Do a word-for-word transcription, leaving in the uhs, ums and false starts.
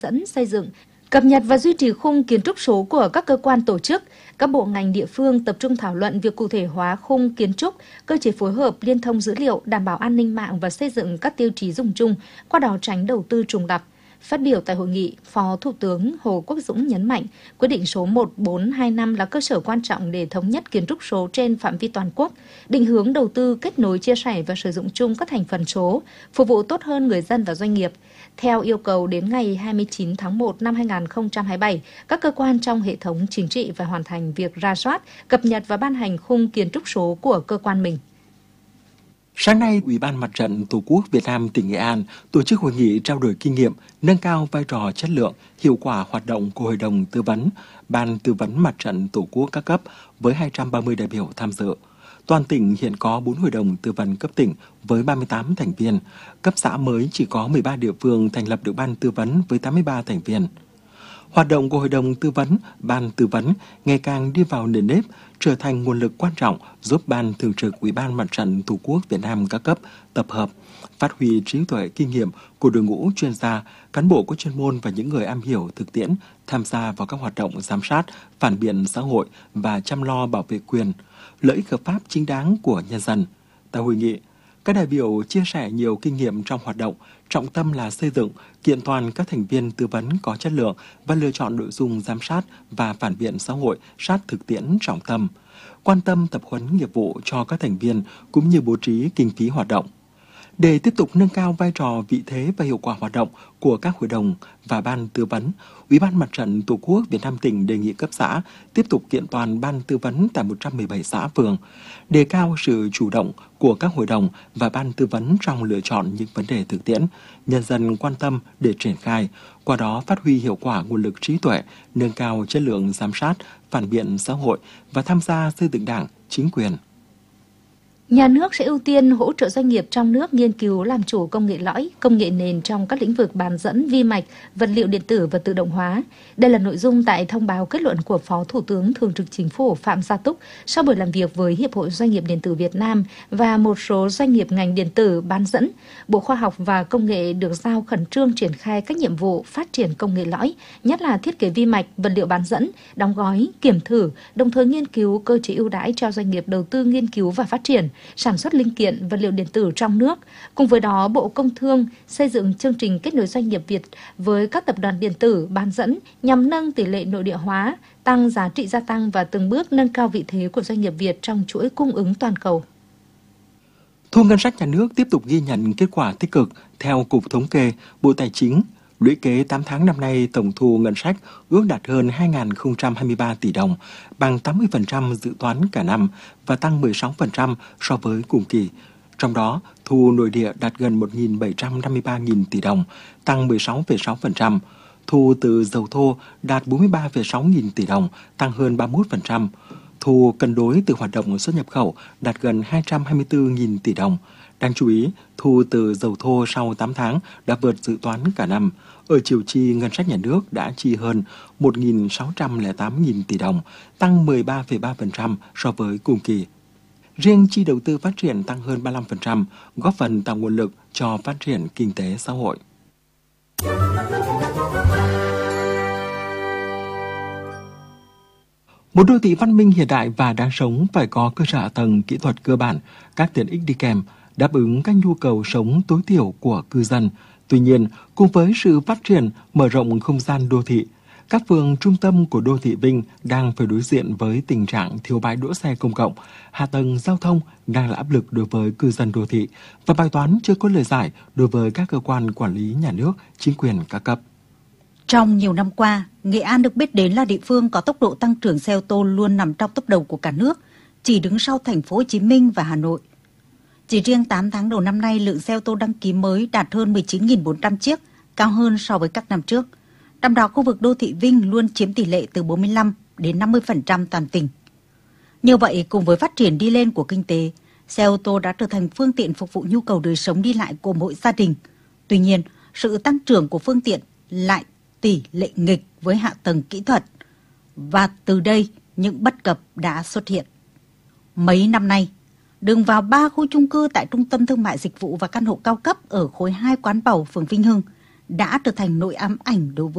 dẫn xây dựng, cập nhật và duy trì khung kiến trúc số của các cơ quan tổ chức. Các bộ ngành địa phương tập trung thảo luận việc cụ thể hóa khung kiến trúc, cơ chế phối hợp, liên thông dữ liệu, đảm bảo an ninh mạng và xây dựng các tiêu chí dùng chung, qua đó tránh đầu tư trùng lặp. Phát biểu tại hội nghị, Phó Thủ tướng Hồ Quốc Dũng nhấn mạnh, quyết định số một bốn hai năm là cơ sở quan trọng để thống nhất kiến trúc số trên phạm vi toàn quốc, định hướng đầu tư, kết nối, chia sẻ và sử dụng chung các thành phần số, phục vụ tốt hơn người dân và doanh nghiệp. Theo yêu cầu, đến ngày hai mươi chín tháng một năm hai nghìn không trăm hai mươi bảy, các cơ quan trong hệ thống chính trị phải hoàn thành việc rà soát, cập nhật và ban hành khung kiến trúc số của cơ quan mình. Sáng nay, Ủy ban Mặt trận Tổ quốc Việt Nam tỉnh Nghệ An tổ chức hội nghị trao đổi kinh nghiệm, nâng cao vai trò, chất lượng, hiệu quả hoạt động của Hội đồng Tư vấn, Ban Tư vấn Mặt trận Tổ quốc các cấp với hai trăm ba mươi đại biểu tham dự. Toàn tỉnh hiện có bốn hội đồng tư vấn cấp tỉnh với ba mươi tám thành viên, cấp xã mới chỉ có mười ba địa phương thành lập được ban tư vấn với tám mươi ba thành viên. Hoạt động của Hội đồng Tư vấn, Ban Tư vấn ngày càng đi vào nền nếp, trở thành nguồn lực quan trọng giúp Ban Thường trực Ủy ban Mặt trận Tổ quốc Việt Nam các cấp tập hợp, phát huy trí tuệ kinh nghiệm của đội ngũ chuyên gia, cán bộ có chuyên môn và những người am hiểu thực tiễn tham gia vào các hoạt động giám sát, phản biện xã hội và chăm lo bảo vệ quyền, lợi ích hợp pháp chính đáng của nhân dân. Tại hội nghị, các đại biểu chia sẻ nhiều kinh nghiệm trong hoạt động, trọng tâm là xây dựng, kiện toàn các thành viên tư vấn có chất lượng và lựa chọn nội dung giám sát và phản biện xã hội sát thực tiễn trọng tâm, quan tâm tập huấn nghiệp vụ cho các thành viên cũng như bố trí kinh phí hoạt động. Để tiếp tục nâng cao vai trò, vị thế và hiệu quả hoạt động của các hội đồng và ban tư vấn, Ủy ban Mặt trận Tổ quốc Việt Nam tỉnh đề nghị cấp xã tiếp tục kiện toàn ban tư vấn tại một trăm mười bảy xã phường, đề cao sự chủ động của các hội đồng và ban tư vấn trong lựa chọn những vấn đề thực tiễn, nhân dân quan tâm để triển khai, qua đó phát huy hiệu quả nguồn lực trí tuệ, nâng cao chất lượng giám sát, phản biện xã hội và tham gia xây dựng Đảng, chính quyền. Nhà nước sẽ ưu tiên hỗ trợ doanh nghiệp trong nước nghiên cứu làm chủ công nghệ lõi, công nghệ nền trong các lĩnh vực bán dẫn, vi mạch, vật liệu điện tử và tự động hóa. Đây là nội dung tại thông báo kết luận của Phó Thủ tướng Thường trực Chính phủ Phạm Gia Túc sau buổi làm việc với Hiệp hội Doanh nghiệp Điện tử Việt Nam và một số doanh nghiệp ngành điện tử bán dẫn. Bộ Khoa học và Công nghệ được giao khẩn trương triển khai các nhiệm vụ phát triển công nghệ lõi, nhất là thiết kế vi mạch, vật liệu bán dẫn, đóng gói, kiểm thử, đồng thời nghiên cứu cơ chế ưu đãi cho doanh nghiệp đầu tư nghiên cứu và phát triển, sản xuất linh kiện, vật liệu điện tử trong nước. Cùng với đó, Bộ Công Thương xây dựng chương trình kết nối doanh nghiệp Việt với các tập đoàn điện tử bán dẫn nhằm nâng tỷ lệ nội địa hóa, tăng giá trị gia tăng và từng bước nâng cao vị thế của doanh nghiệp Việt trong chuỗi cung ứng toàn cầu. Thu ngân sách nhà nước tiếp tục ghi nhận kết quả tích cực. Theo Cục Thống kê, Bộ Tài chính, lũy kế tám tháng năm nay, tổng thu ngân sách ước đạt hơn hai nghìn không trăm hai mươi ba tỷ đồng, bằng tám mươi phần trăm dự toán cả năm và tăng mười sáu phần trăm so với cùng kỳ. Trong đó, thu nội địa đạt gần một nghìn bảy trăm năm mươi ba nghìn tỷ đồng, tăng mười sáu phẩy sáu phần trăm. Thu từ dầu thô đạt bốn mươi ba phẩy sáu nghìn tỷ đồng, tăng hơn ba mươi mốt phần trăm. Thu cân đối từ hoạt động xuất nhập khẩu đạt gần hai trăm hai mươi tư nghìn tỷ đồng. Đáng chú ý, thu từ dầu thô sau tám tháng đã vượt dự toán cả năm. Ở chiều chi, ngân sách nhà nước đã chi hơn một nghìn sáu trăm lẻ tám nghìn tỷ đồng, tăng mười ba phẩy ba phần trăm so với cùng kỳ. Riêng chi đầu tư phát triển tăng hơn ba mươi lăm phần trăm, góp phần tạo nguồn lực cho phát triển kinh tế xã hội. Một đô thị văn minh hiện đại và đáng sống phải có cơ sở hạ tầng kỹ thuật cơ bản, các tiện ích đi kèm, đáp ứng các nhu cầu sống tối thiểu của cư dân. Tuy nhiên, cùng với sự phát triển, mở rộng không gian đô thị, các phường trung tâm của đô thị Vinh đang phải đối diện với tình trạng thiếu bãi đỗ xe công cộng, hạ tầng giao thông đang là áp lực đối với cư dân đô thị và bài toán chưa có lời giải đối với các cơ quan quản lý nhà nước, chính quyền các cấp. Trong nhiều năm qua, Nghệ An được biết đến là địa phương có tốc độ tăng trưởng xe ô tô luôn nằm trong tốp đầu của cả nước, chỉ đứng sau thành phố Hồ Chí Minh và Hà Nội. Chỉ riêng tám tháng đầu năm nay, lượng xe ô tô đăng ký mới đạt hơn mười chín nghìn bốn trăm chiếc, cao hơn so với các năm trước. Trong đó, khu vực đô thị Vinh luôn chiếm tỷ lệ từ bốn mươi lăm đến năm mươi phần trăm toàn tỉnh. Như vậy, cùng với phát triển đi lên của kinh tế, xe ô tô đã trở thành phương tiện phục vụ nhu cầu đời sống đi lại của mỗi gia đình. Tuy nhiên, sự tăng trưởng của phương tiện lại tỷ lệ nghịch với hạ tầng kỹ thuật. Và từ đây, những bất cập đã xuất hiện. Mấy năm nay, đường vào ba khu chung cư tại trung tâm thương mại dịch vụ và căn hộ cao cấp ở khối hai Quán Bầu, phường Vinh Hưng đã trở thành nỗi ám ảnh đối với